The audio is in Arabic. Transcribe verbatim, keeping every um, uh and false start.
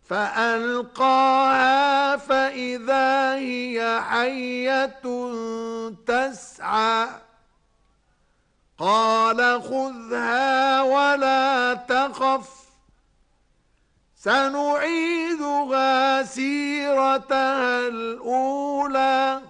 فألقاها فإذا هي حية تسعى قال خذها ولا تخف سنعيدها سيرتها الأولى